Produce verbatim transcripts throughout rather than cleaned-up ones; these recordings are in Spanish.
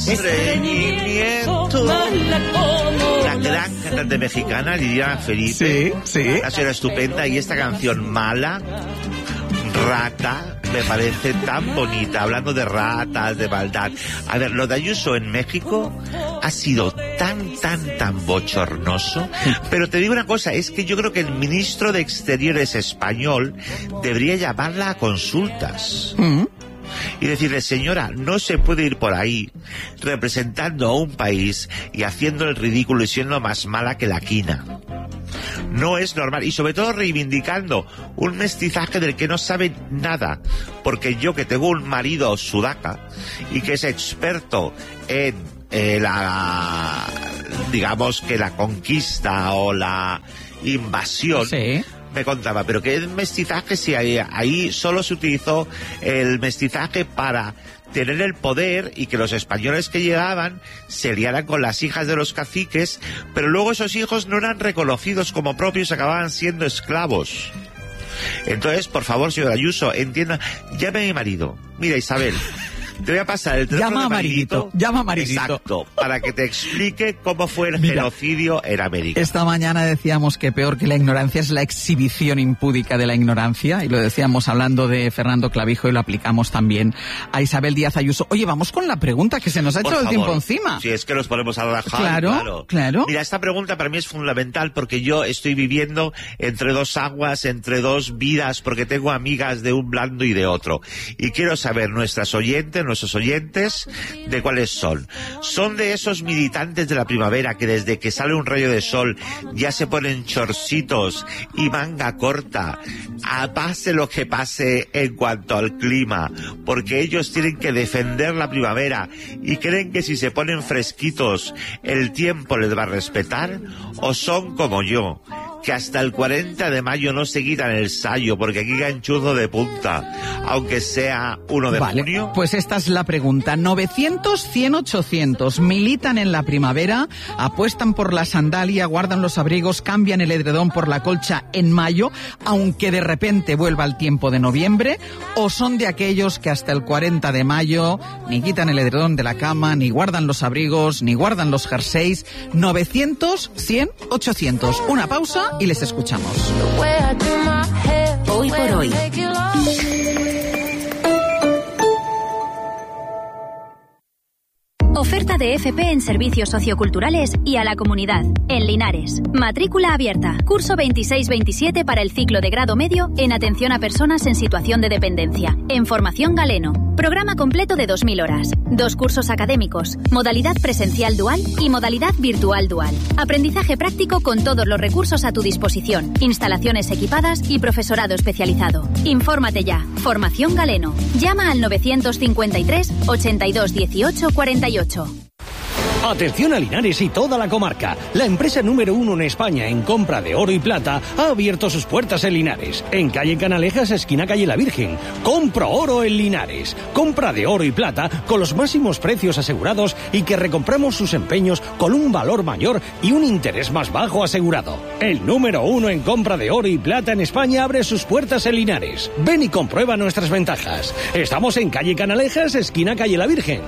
estreñimiento. La gran cantante mexicana, Liliana Felipe. Sí, sí. La señora estupenda. Y esta canción, Mala, Rata, me parece tan bonita, hablando de ratas, de maldad. A ver, lo de Ayuso en México ha sido tan, tan, tan bochornoso. Pero te digo una cosa, es que yo creo que el ministro de Exteriores español debería llamarla a consultas. Mm. Y decirle, señora, no se puede ir por ahí representando a un país y haciendo el ridículo y siendo más mala que la quina. No es normal, y sobre todo reivindicando un mestizaje del que no sabe nada, porque yo, que tengo un marido sudaca y que es experto en eh, la, digamos que la conquista o la invasión, sí, me contaba, pero ¿qué mestizaje si ahí, ahí solo se utilizó el mestizaje para tener el poder y que los españoles que llegaban se liaran con las hijas de los caciques, pero luego esos hijos no eran reconocidos como propios, acababan siendo esclavos? Entonces, por favor, señor Ayuso, entienda, llame a mi marido. Mira, Isabel, te voy a pasar el teléfono llama de a Maridito, llama a Maridito. Exacto, para que te explique cómo fue el Mira, genocidio en América. Esta mañana decíamos que peor que la ignorancia es la exhibición impúdica de la ignorancia, y lo decíamos hablando de Fernando Clavijo y lo aplicamos también a Isabel Díaz Ayuso. Oye, vamos con la pregunta, que se nos ha hecho el tiempo encima. Si es que nos ponemos a rajar. Claro, claro, claro. Mira, esta pregunta para mí es fundamental porque yo estoy viviendo entre dos aguas, entre dos vidas, porque tengo amigas de un bando y de otro. Y quiero saber, nuestras oyentes, nuestros oyentes, de cuáles son. Son de esos militantes de la primavera que desde que sale un rayo de sol ya se ponen chorcitos y manga corta, a pase lo que pase en cuanto al clima, porque ellos tienen que defender la primavera y creen que si se ponen fresquitos el tiempo les va a respetar, o son como yo, que hasta el cuarenta de mayo no se quitan el sayo porque aquí ganchuzo de punta, aunque sea uno de vale, junio. Pues esta es la pregunta. novecientos, cien, ochocientos militan en la primavera, apuestan por la sandalia, guardan los abrigos, cambian el edredón por la colcha en mayo, aunque de repente vuelva el tiempo de noviembre, o son de aquellos que hasta el cuarenta de mayo ni quitan el edredón de la cama, ni guardan los abrigos, ni guardan los jerseys. novecientos, cien, ochocientos. Una pausa y les escuchamos. Hoy por hoy. Oferta de F P en servicios socioculturales y a la comunidad. En Linares. Matrícula abierta. Curso veintiséis veintisiete para el ciclo de grado medio en atención a personas en situación de dependencia. En Formación Galeno. Programa completo de dos mil horas. Dos cursos académicos. Modalidad presencial dual y modalidad virtual dual. Aprendizaje práctico con todos los recursos a tu disposición. Instalaciones equipadas y profesorado especializado. Infórmate ya. Formación Galeno. Llama al novecientos cincuenta y tres, ochenta y dos, dieciocho, cuarenta y ocho. Atención a Linares y toda la comarca. La empresa número uno en España en compra de oro y plata ha abierto sus puertas en Linares. En calle Canalejas, esquina calle La Virgen. Compro oro en Linares. Compra de oro y plata con los máximos precios asegurados y que recompramos sus empeños con un valor mayor y un interés más bajo asegurado. El número uno en compra de oro y plata en España abre sus puertas en Linares. Ven y comprueba nuestras ventajas. Estamos en calle Canalejas, esquina calle La Virgen.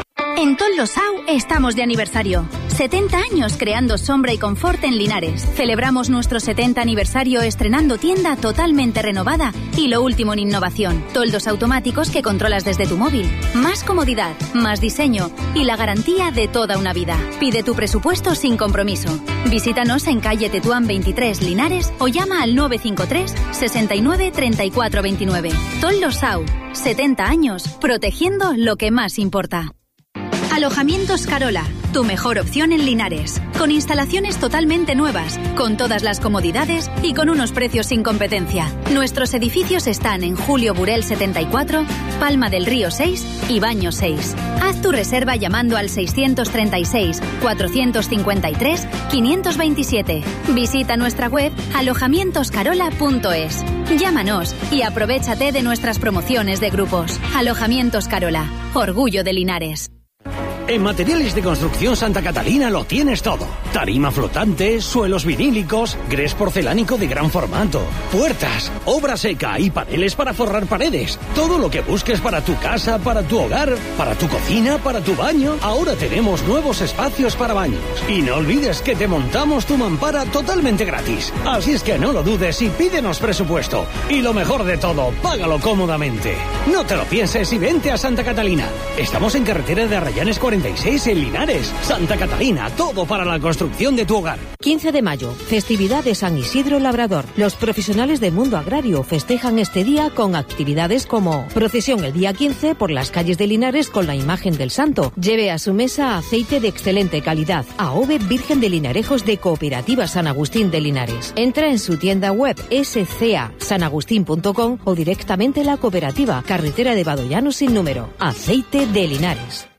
En Tolosau estamos de aniversario. setenta años creando sombra y confort en Linares. Celebramos nuestro setenta aniversario estrenando tienda totalmente renovada y lo último en innovación. Toldos automáticos que controlas desde tu móvil. Más comodidad, más diseño y la garantía de toda una vida. Pide tu presupuesto sin compromiso. Visítanos en calle Tetuán veintitrés, Linares, o llama al nueve cinco tres, sesenta y nueve, treinta y cuatro veintinueve. Tolosau, setenta años protegiendo lo que más importa. Alojamientos Carola, tu mejor opción en Linares. Con instalaciones totalmente nuevas, con todas las comodidades y con unos precios sin competencia. Nuestros edificios están en Julio Burel setenta y cuatro, Palma del Río seis y Baño seis. Haz tu reserva llamando al seiscientos treinta y seis, cuatrocientos cincuenta y tres, quinientos veintisiete. Visita nuestra web alojamientos carola punto es. Llámanos y aprovéchate de nuestras promociones de grupos. Alojamientos Carola, orgullo de Linares. En Materiales de Construcción Santa Catalina lo tienes todo. tarima flotante, suelos vinílicos, grés porcelánico de gran formato, puertas, obra seca y paneles para forrar paredes. Todo lo que busques para tu casa, para tu hogar, para tu cocina, para tu baño. Ahora tenemos nuevos espacios para baños. Y no olvides que te montamos tu mampara totalmente gratis. Así es que no lo dudes y pídenos presupuesto. Y lo mejor de todo, págalo cómodamente. No te lo pienses y vente a Santa Catalina. Estamos en carretera de Arrayanes cuarenta y seis en Linares. Santa Catalina, todo para la construcción de tu hogar. quince de mayo, festividad de San Isidro Labrador. Los profesionales del mundo agrario festejan este día con actividades como procesión el día quince por las calles de Linares con la imagen del santo. Lleve a su mesa aceite de excelente calidad. Aobe Virgen de Linarejos de Cooperativa San Agustín de Linares. Entra en su tienda web s c a san agustín punto com o directamente en la cooperativa, carretera de Badollano sin número. Aceite de Linares.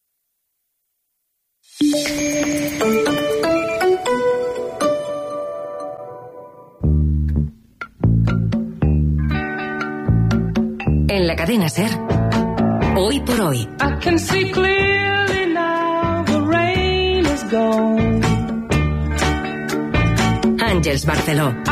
En la cadena SER, Hoy por Hoy. Àngels Barceló.